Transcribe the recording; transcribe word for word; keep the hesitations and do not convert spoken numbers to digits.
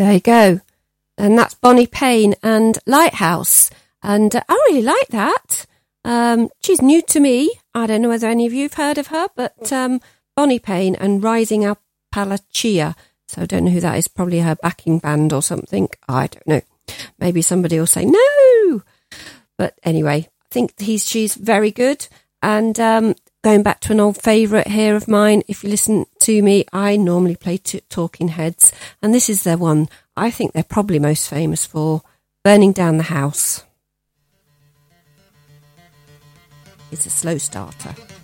There you go. And that's Bonnie Payne and Lighthouse. And uh, I really like that. Um, she's new to me. I don't know whether any of you have heard of her, but um, Bonnie Payne and Rising Appalachia. So I don't know who that is. Probably her backing band or something. I don't know. Maybe somebody will say no. But anyway, I think he's she's very good. And um, going back to an old favourite here of mine, if you listen to me, I normally play t- Talking Heads. And this is their one I think they're probably most famous for, Burning Down the House. It's a slow starter.